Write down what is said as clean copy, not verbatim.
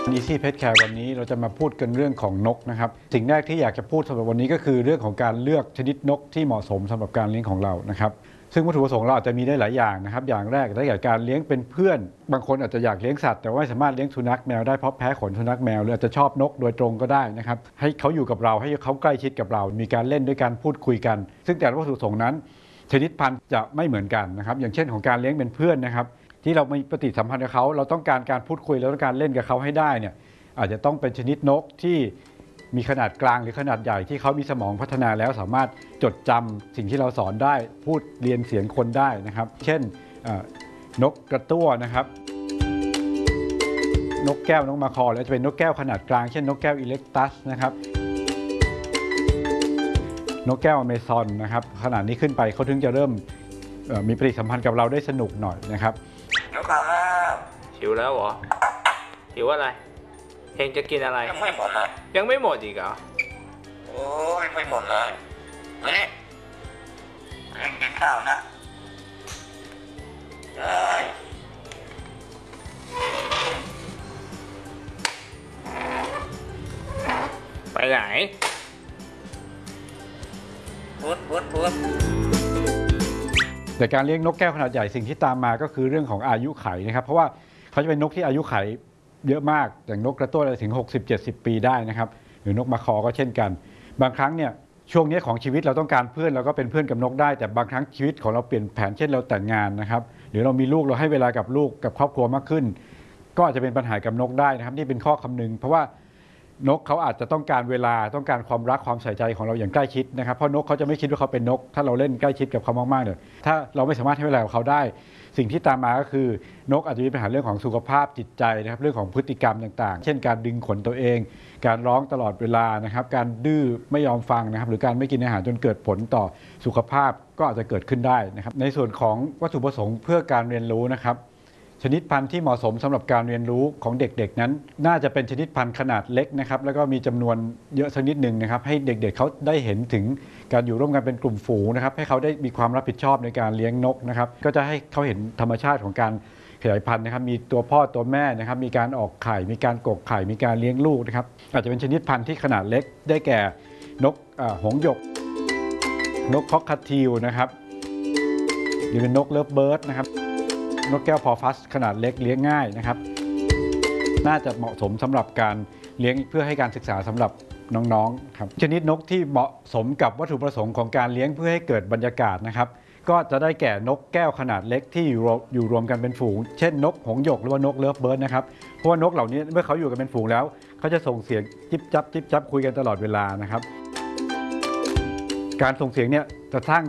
Easy Pet Care วันนี้เราจะมาพูดกันเรื่องของนกนะครับสิ่งแรกที่อยากจะพูดสำหรับวันนี้ก็คือเรื่องของการเลือกชนิดนกที่เหมาะสมสำหรับการเลี้ยงของเรานะครับซึ่งวัตถุประสงค์เราอาจจะมีได้หลายอย่างนะครับอย่างแรกได้แก่การเลี้ยงเป็นเพื่อนบางคนอาจจะอยากเลี้ยงสัตว์แต่ว่าไม่สามารถเลี้ยงสุนัขแมวได้เพราะแพ้ขนสุนัขแมวหรืออาจจะชอบนกโดยตรงก็ได้นะครับให้เขาอยู่กับเราให้เขาใกล้ชิดกับเรามีการเล่นด้วยกันพูดคุยกันซึ่งแต่ละวัตถุประสงค์นั้นชนิดพันธุ์จะไม่เหมือนกันนะครับอย่างเช่นของการเลี้ยงเป็นเพื่อนนะครับที่เรามีปฏิสัมพันธ์กับเขาเราต้องการพูดคุยแล้วต้องการเล่นกับเขาให้ได้เนี่ยอาจจะต้องเป็นชนิดนกที่มีขนาดกลางหรือขนาดใหญ่ที่เขามีสมองพัฒนาแล้วสามารถจดจำสิ่งที่เราสอนได้พูดเรียนเสียงคนได้นะครับเช่นนกกระตั้วนะครับนกแก้วนกมาคอแล้วจะเป็นนกแก้วขนาดกลางเช่นนกแก้วอิเล็กตัสนะครับนกแก้วอเมซอนนะครับขนาดนี้ขึ้นไปเขาถึงจะเริ่มมีปฏิสัมพันธ์กับเราได้สนุกหน่อยนะครับหิวข้าวแล้วหิวแล้วเหรอหิวอะไรเฮงจะกินอะไรยังไม่หมดเลยยังไม่หมดอีกเหรอโอ้ยไม่หมดเลยมาเนี่ยเร่งกินข้าวนะไปไหนพุดแต่การเลี้ยงนกแก้วขนาดใหญ่สิ่งที่ตามมาก็คือเรื่องของอายุไขนะครับเพราะว่าเขาจะเป็นนกที่อายุไขเยอะมากอย่างนกกระตั้วอะไรถึง 60-70 ปีได้นะครับหรือนกมาคอก็เช่นกันบางครั้งเนี่ยช่วงนี้ของชีวิตเราต้องการเพื่อนเราก็เป็นเพื่อนกับนกได้แต่บางครั้งชีวิตของเราเปลี่ยนแผนเช่นเราแต่งงานนะครับหรือเรามีลูกเราให้เวลากับลูกกับครอบครัวมากขึ้นก็อาจจะเป็นปัญหากับนกได้นะครับนี่เป็นข้อคำนึงเพราะว่านกเขาอาจจะต้องการเวลาต้องการความรักความใส่ใจของเราอย่างใกล้ชิดนะครับเพราะนกเขาจะไม่คิดว่าเขาเป็นนกถ้าเราเล่นใกล้ชิดกับเขามากๆเนี่ยถ้าเราไม่สามารถให้เวลากับเขาได้สิ่งที่ตามมาก็คือนกอาจจะมีปัญหาเรื่องของสุขภาพจิตใจนะครับเรื่องของพฤติกรรมต่างๆเช่นการดึงขนตัวเองการร้องตลอดเวลานะครับการดื้อไม่ยอมฟังนะครับหรือการไม่กินอาหารจนเกิดผลต่อสุขภาพก็อาจจะเกิดขึ้นได้นะครับในส่วนของวัตถุประสงค์เพื่อการเรียนรู้นะครับชนิดพันธุ์ที่เหมาะสมสำหรับการเรียนรู้ของเด็กๆนั้นน่าจะเป็นชนิดพันธุ์ขนาดเล็กนะครับแล้วก็มีจำนวนเยอะสักนิดหนึ่งนะครับให้เด็กๆเขาได้เห็นถึงการอยู่ร่วมกันเป็นกลุ่มฝูงนะครับให้เขาได้มีความรับผิดชอบในการเลี้ยงนกนะครับก็จะให้เขาเห็นธรรมชาติของการขยายพันธุ์นะครับมีตัวพ่อตัวแม่นะครับมีการออกไข่มีการกกไข่มีการเลี้ยงลูกนะครับอาจจะเป็นชนิดพันธุ์ที่ขนาดเล็กได้แก่นกหงส์หยกนกคอกคาทิลนะครับหรือเป็นนกเลิฟเบิร์ดนะครับนกแก้วพอฟัสขนาดเล็กเลี้ยงง่ายนะครับน่าจะเหมาะสมสำหรับการเลี้ยงเพื่อให้การศึกษาสำหรับน้องๆครับชนิดนกที่เหมาะสมกับวัตถุประสงค์ของการเลี้ยงเพื่อให้เกิดบรรยากาศนะครับก็จะได้แก่นกแก้วขนาดเล็กที่อยู่รวมกันเป็นฝูงเช่นนกหงส์หยกหรือว่านกเลิฟเบิร์ดนะครับเพราะว่านกเหล่านี้เมื่อเขาอยู่กันเป็นฝูงแล้วเขาจะส่งเสียงจิ๊บจับคุยกันตลอดเวลานะครับการส่งเสียงเนี่ยจะสร้าง